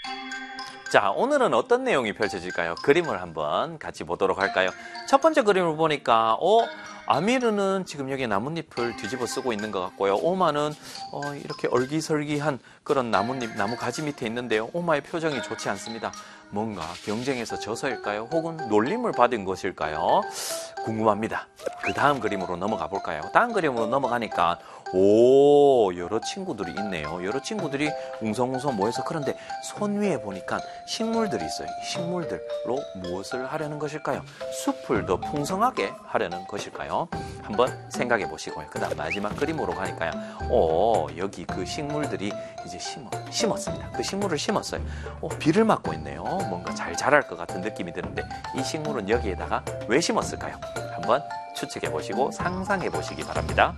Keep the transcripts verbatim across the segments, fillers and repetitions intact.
자, 오늘은 어떤 내용이 펼쳐질까요? 그림을 한번 같이 보도록 할까요? 첫 번째 그림을 보니까 어? 아미르는 지금 여기 나뭇잎을 뒤집어 쓰고 있는 것 같고요. 오마는 어, 이렇게 얼기설기한 그런 나뭇잎, 나무 가지 밑에 있는데요. 오마의 표정이 좋지 않습니다. 뭔가 경쟁에서 져서일까요? 혹은 놀림을 받은 것일까요? 궁금합니다. 그 다음 그림으로 넘어가 볼까요? 다음 그림으로 넘어가니까 오, 여러 친구들이 있네요. 여러 친구들이 웅성웅성 모여서, 그런데 손 위에 보니까 식물들이 있어요. 이 식물들로 무엇을 하려는 것일까요? 숲을 더 풍성하게 하려는 것일까요? 한번 생각해 보시고요. 그 다음 마지막 그림으로 가니까요. 오, 여기 그 식물들이 이제 심어, 심었습니다. 그 식물을 심었어요. 오, 비를 맞고 있네요. 뭔가 잘 자랄 것 같은 느낌이 드는데 이 식물은 여기에다가 왜 심었을까요? 한번 추측해 보시고 상상해 보시기 바랍니다.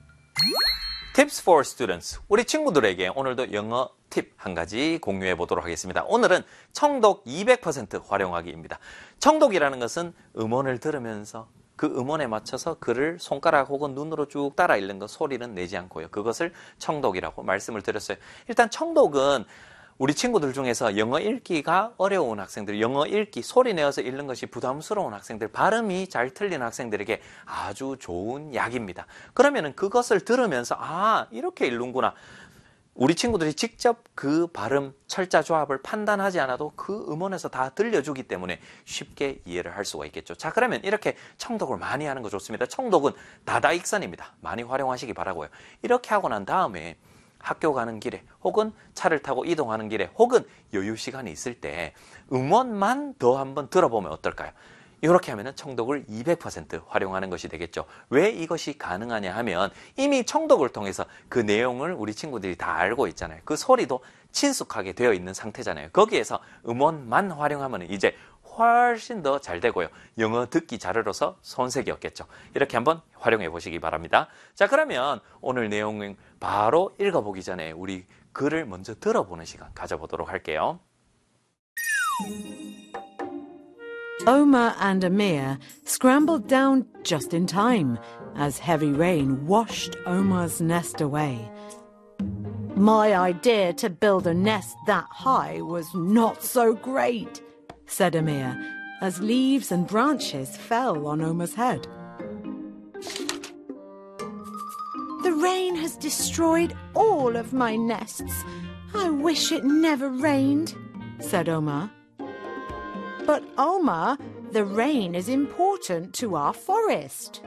Tips for students. 우리 친구들에게 오늘도 영어 팁 한 가지 공유해 보도록 하겠습니다. 오늘은 청독 이백 퍼센트 활용하기입니다. 청독이라는 것은 음원을 들으면서 그 음원에 맞춰서 글을 손가락 혹은 눈으로 쭉 따라 읽는 것, 소리는 내지 않고요. 그것을 청독이라고 말씀을 드렸어요. 일단 청독은 우리 친구들 중에서 영어 읽기가 어려운 학생들, 영어 읽기, 소리 내어서 읽는 것이 부담스러운 학생들, 발음이 잘 틀리는 학생들에게 아주 좋은 약입니다. 그러면은 그것을 들으면서 아, 이렇게 읽는구나. 우리 친구들이 직접 그 발음, 철자 조합을 판단하지 않아도 그 음원에서 다 들려주기 때문에 쉽게 이해를 할 수가 있겠죠. 자, 그러면 이렇게 청독을 많이 하는 거 좋습니다. 청독은 다다익선입니다. 많이 활용하시기 바라고요. 이렇게 하고 난 다음에 학교 가는 길에 혹은 차를 타고 이동하는 길에 혹은 여유 시간이 있을 때 음원만 더 한번 들어보면 어떨까요? 이렇게 하면 청독을 이백 퍼센트 활용하는 것이 되겠죠. 왜 이것이 가능하냐 하면 이미 청독을 통해서 그 내용을 우리 친구들이 다 알고 있잖아요. 그 소리도 친숙하게 되어 있는 상태잖아요. 거기에서 음원만 활용하면 이제 훨씬 더 잘 되고요. 영어 듣기 자료로서 손색이 없겠죠. 이렇게 한번 활용해 보시기 바랍니다. 자, 그러면 오늘 내용은 바로 읽어보기 전에 우리 글을 먼저 들어보는 시간 가져보도록 할게요. Omar and Amir scrambled down just in time as heavy rain washed Omar's nest away. My idea to build a nest that high was not so great, said Amir, as leaves and branches fell on Omar's head. The rain has destroyed all of my nests. I wish it never rained, said Omar. But Omar, the rain is important to our forest.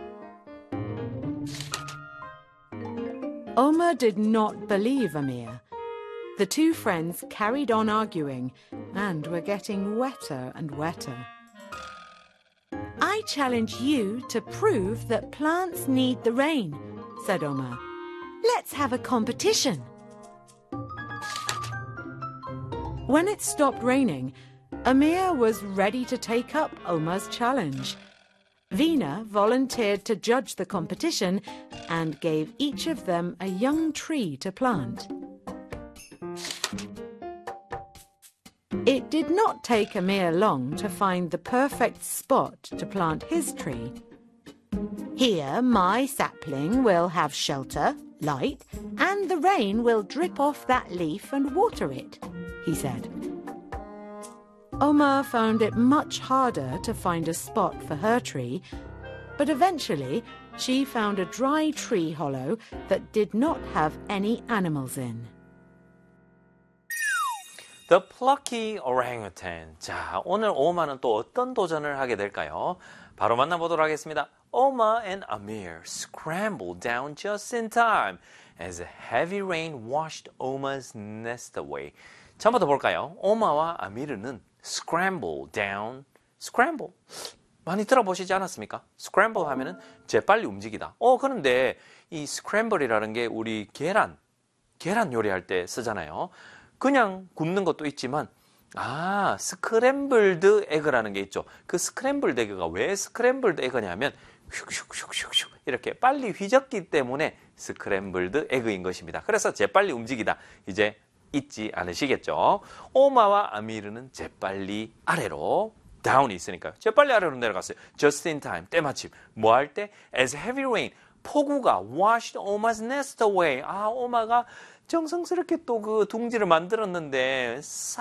Omar did not believe Amir. The two friends carried on arguing and were getting wetter and wetter. I challenge you to prove that plants need the rain, said Omar. Let's have a competition. When it stopped raining, Amir was ready to take up Omar's challenge. Veena volunteered to judge the competition and gave each of them a young tree to plant. It did not take Amir long to find the perfect spot to plant his tree. Here, my sapling will have shelter, light, and the rain will drip off that leaf and water it, he said. Omar found it much harder to find a spot for her tree, but eventually she found a dry tree hollow that did not have any animals in. The Plucky Orangutan. 자, 오늘 오마는 또 어떤 도전을 하게 될까요? 바로 만나보도록 하겠습니다. Oma and Amir scrambled down just in time as a heavy rain washed Oma's nest away. 처음부터 볼까요? 오마와 아미르는 scramble down, scramble. 많이 들어보시지 않았습니까? scramble 하면은 재빨리 움직이다. 어, 그런데 이 scramble이라는 게 우리 계란, 계란 요리할 때 쓰잖아요. 그냥 굽는 것도 있지만 아, 스크램블드 에그라는 게 있죠. 그 스크램블드 에그가 왜 스크램블드 에그냐면 슉슉슉슉슉 이렇게 빨리 휘젓기 때문에 스크램블드 에그인 것입니다. 그래서 재빨리 움직이다. 이제 잊지 않으시겠죠? 오마와 아미르는 재빨리 아래로 다운이 있으니까요. 재빨리 아래로 내려갔어요. Just in time, 때마침. 뭐 할 때? As heavy rain, 폭우가 washed Oma's nest away. 아, 오마가 정성스럽게 또 그 둥지를 만들었는데 싹